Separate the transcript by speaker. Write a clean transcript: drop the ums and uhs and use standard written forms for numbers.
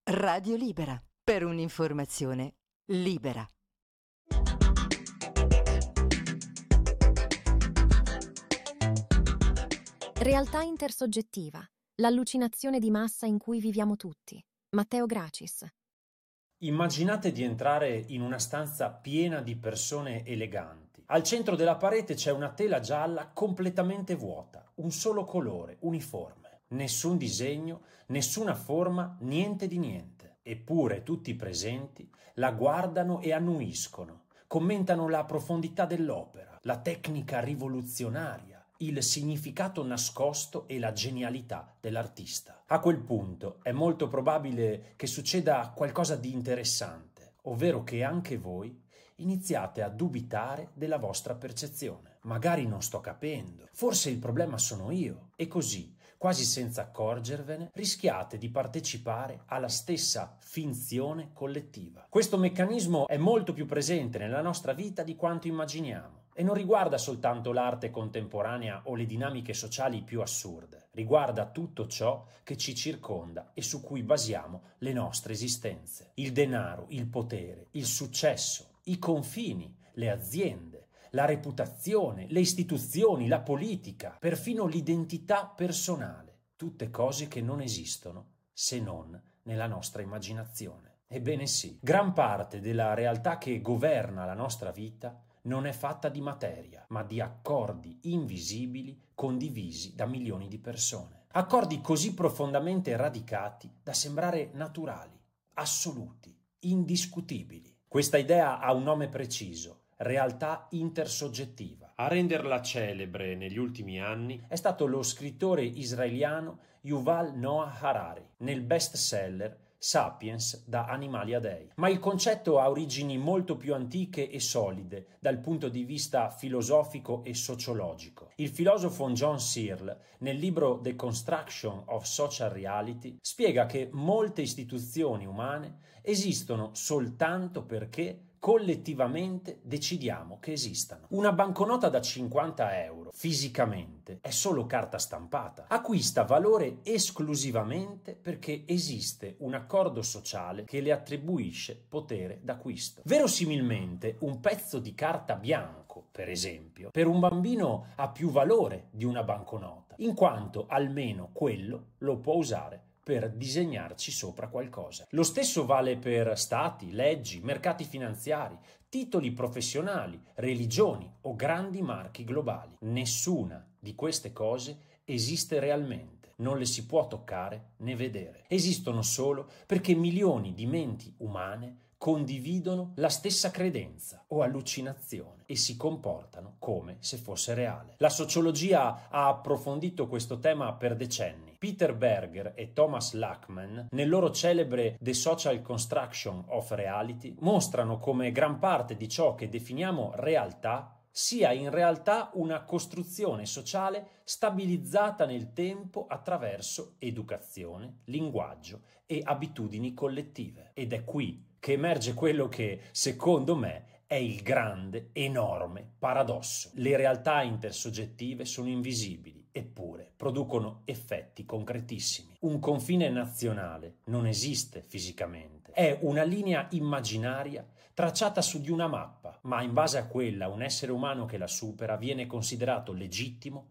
Speaker 1: Radio Libera, per un'informazione libera.
Speaker 2: Realtà intersoggettiva, l'allucinazione di massa in cui viviamo tutti. Matteo Gracis.
Speaker 3: Immaginate di entrare in una stanza piena di persone eleganti. Al centro della parete c'è una tela gialla completamente vuota, un solo colore, uniforme. Nessun disegno, nessuna forma, niente di niente. Eppure tutti i presenti la guardano e annuiscono, commentano la profondità dell'opera, la tecnica rivoluzionaria, il significato nascosto e la genialità dell'artista. A quel punto è molto probabile che succeda qualcosa di interessante, ovvero che anche voi iniziate a dubitare della vostra percezione. Magari non sto capendo, forse il problema sono io, e così, quasi senza accorgervene, rischiate di partecipare alla stessa finzione collettiva. Questo meccanismo è molto più presente nella nostra vita di quanto immaginiamo. E non riguarda soltanto l'arte contemporanea o le dinamiche sociali più assurde, riguarda tutto ciò che ci circonda e su cui basiamo le nostre esistenze. Il denaro, il potere, il successo, i confini, le aziende, la reputazione, le istituzioni, la politica, perfino l'identità personale, tutte cose che non esistono se non nella nostra immaginazione. Ebbene sì, gran parte della realtà che governa la nostra vita non è fatta di materia, ma di accordi invisibili condivisi da milioni di persone. Accordi così profondamente radicati da sembrare naturali, assoluti, indiscutibili. Questa idea ha un nome preciso: realtà intersoggettiva. A renderla celebre negli ultimi anni è stato lo scrittore israeliano Yuval Noah Harari, nel bestseller Sapiens da Animalia Dei. Ma il concetto ha origini molto più antiche e solide dal punto di vista filosofico e sociologico. Il filosofo John Searle, nel libro The Construction of Social Reality, spiega che molte istituzioni umane esistono soltanto perché collettivamente decidiamo che esistano. Una banconota da 50 euro, fisicamente, è solo carta stampata. Acquista valore esclusivamente perché esiste un accordo sociale che le attribuisce potere d'acquisto. Verosimilmente, un pezzo di carta bianco, per esempio, per un bambino ha più valore di una banconota, in quanto almeno quello lo può usare per disegnarci sopra qualcosa. Lo stesso vale per stati, leggi, mercati finanziari, titoli professionali, religioni o grandi marchi globali. Nessuna di queste cose esiste realmente, non le si può toccare né vedere. Esistono solo perché milioni di menti umane condividono la stessa credenza o allucinazione e si comportano come se fosse reale. La sociologia ha approfondito questo tema per decenni. Peter Berger e Thomas Lackman, nel loro celebre The Social Construction of Reality, mostrano come gran parte di ciò che definiamo realtà sia in realtà una costruzione sociale stabilizzata nel tempo attraverso educazione, linguaggio e abitudini collettive. Ed è qui che emerge quello che, secondo me, è il grande, enorme paradosso. Le realtà intersoggettive sono invisibili, eppure producono effetti concretissimi. Un confine nazionale non esiste fisicamente. È una linea immaginaria tracciata su di una mappa, ma in base a quella un essere umano che la supera viene considerato legittimo